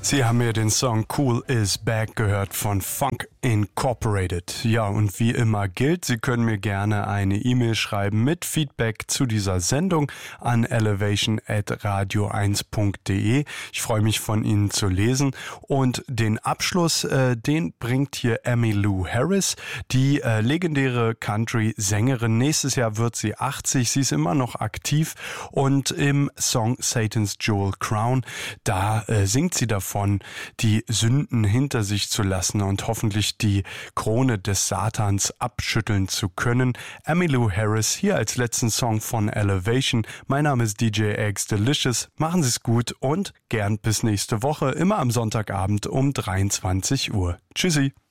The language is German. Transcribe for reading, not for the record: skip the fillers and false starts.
Sie haben mir den Song Cool is Back gehört von Funk Incorporated. Ja, und wie immer gilt, Sie können mir gerne eine E-Mail schreiben mit Feedback zu dieser Sendung an elevation@radio1.de. Ich freue mich, von Ihnen zu lesen. Und den Abschluss, den bringt hier Emmylou Harris, die legendäre Country-Sängerin. Nächstes Jahr wird sie 80. Sie ist immer noch aktiv. Und im Song Satan's Jewel Crown, da singt sie davon, die Sünden hinter sich zu lassen und hoffentlich die Krone des Satans abschütteln zu können. Emmylou Harris hier als letzten Song von Elevation. Mein Name ist DJ Eggs Delicious. Machen Sie es gut und gern bis nächste Woche, immer am Sonntagabend um 23 Uhr. Tschüssi.